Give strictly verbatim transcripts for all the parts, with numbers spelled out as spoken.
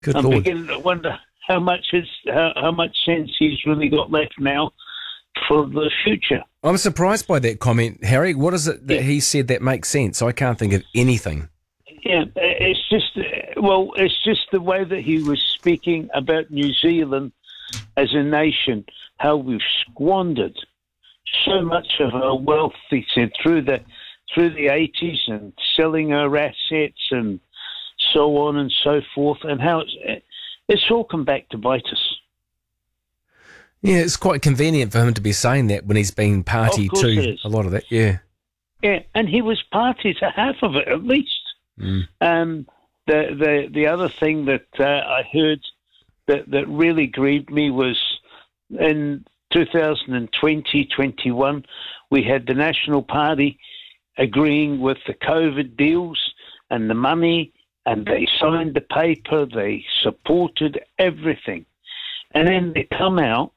Good I'm Lord. beginning to wonder how much is how, how much sense he's really got left now for the future. I'm surprised by that comment, Harry. What is it that Yeah. he said that makes sense? I can't think of anything. Yeah, it's just well, it's just the way that he was speaking about New Zealand as a nation, how we've squandered so much of our wealth, he said, through the through the eighties and selling our assets and so on and so forth, and how it's, it's all come back to bite us. Yeah, it's quite convenient for him to be saying that when he's been party Of course it to is. a lot of that. Yeah. Yeah, and he was party to half of it at least. Mm. Um, the the the other thing that uh, I heard that that really grieved me was in two thousand twenty, twenty-one, we had the National Party agreeing with the COVID deals and the money, and they signed the paper, they supported everything. And then they come out,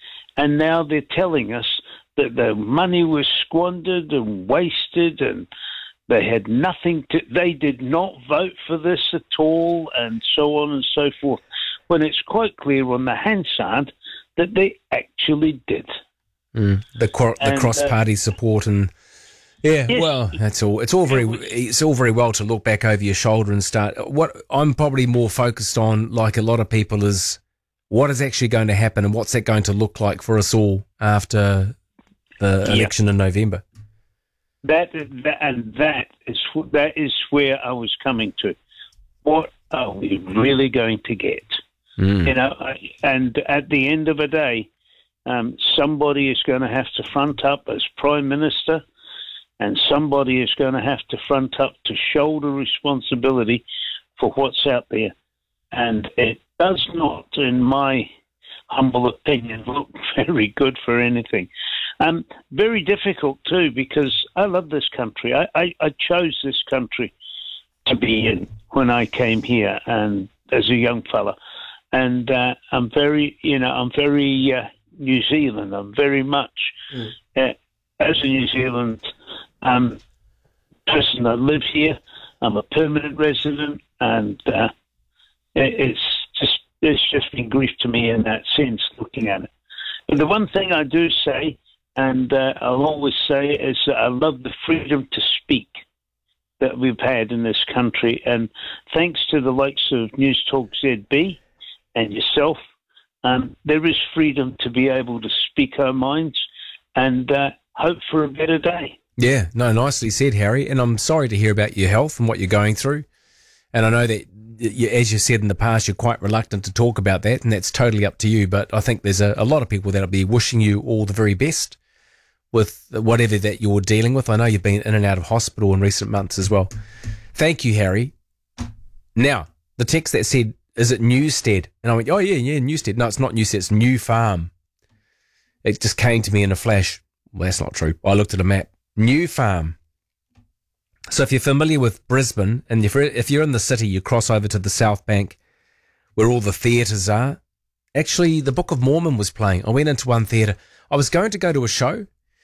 and now they're telling us that the money was squandered and wasted, and they had nothing to, they did not vote for this at all, and so on and so forth, when it's quite clear on the Hansard that they actually did. Mm. The cro- the And, cross party support and yeah, Yes. well, that's all. It's all very it's all very well to look back over your shoulder and start. What I'm probably more focused on, like a lot of people, is what is actually going to happen and what's that going to look like for us all after the Yeah. election in November. That, that and that is that is where I was coming to. What are we really going to get? Mm. You know, I- and at the end of the day, um, somebody is going to have to front up as Prime Minister, and somebody is going to have to front up to shoulder responsibility for what's out there. And it does not, in my humble opinion, look very good for anything. Um, very difficult too, because I love this country. I, I, I chose this country to be in when I came here, and as a young fella, and uh, I'm very, you know, I'm very uh, New Zealand. I'm very much Mm. uh, as a New Zealand um, person. I live here. I'm a permanent resident, and uh, it, it's just it's just been grief to me in that sense, looking at it. But the one thing I do say, and uh, I'll always say, is that I love the freedom to speak that we've had in this country. And thanks to the likes of News Talk Z B and yourself, um, there is freedom to be able to speak our minds and uh, hope for a better day. Yeah, no, nicely said, Harry. And I'm sorry to hear about your health and what you're going through. And I know that, you, as you said in the past, you're quite reluctant to talk about that, and that's totally up to you. But I think there's a, a lot of people that'll be wishing you all the very best with whatever that you're dealing with. I know you've been in and out of hospital in recent months as well. Thank you, Harry. Now, the text that said, is it Newstead? And I went, oh, yeah, yeah, Newstead. No, it's not Newstead, it's New Farm. It just came to me in a flash. Well, that's not true. I looked at a map. New Farm. So if you're familiar with Brisbane, and if you're, if you're in the city, you cross over to the South Bank where all the theatres are. Actually, the Book of Mormon was playing. I went into one theatre. I was going to go to a show,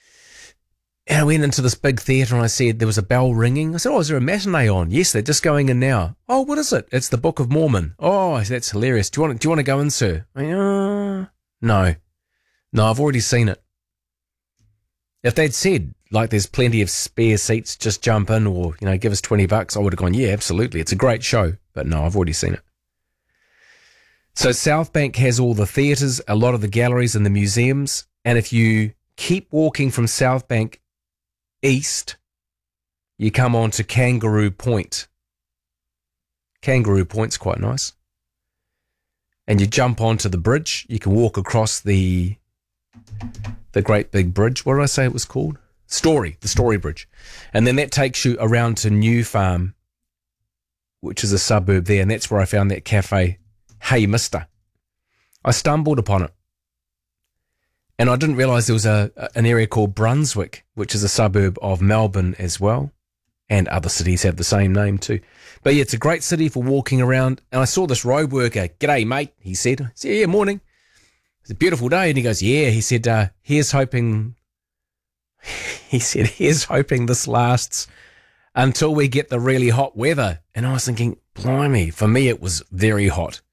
and I went into this big theatre and I said there was a bell ringing. I said, oh, is there a matinee on? Yes, they're just going in now. Oh, what is it? It's the Book of Mormon. Oh, that's hilarious. Do you want, do you want to go in, sir? I went, uh, no. No, I've already seen it. If they'd said, like, there's plenty of spare seats, just jump in, or, you know, give us twenty bucks, I would have gone, yeah, absolutely. It's a great show. But no, I've already seen it. So South Bank has all the theatres, a lot of the galleries and the museums. And if you keep walking from South Bank east, you come on to Kangaroo Point. Kangaroo Point's quite nice. And you jump onto the bridge. You can walk across the the great big bridge. What did I say it was called? Story, the Story Bridge. And then that takes you around to New Farm, which is a suburb there. And that's where I found that cafe, Hey Mister. I stumbled upon it. And I didn't realise there was a an area called Brunswick, which is a suburb of Melbourne as well. And other cities have the same name too. But yeah, it's a great city for walking around. And I saw this road worker. G'day, mate, he said. I said, yeah, morning. It's a beautiful day. And he goes, yeah. He said, uh, here's hoping, he said, here's hoping this lasts until we get the really hot weather. And I was thinking, blimey, for me, it was very hot.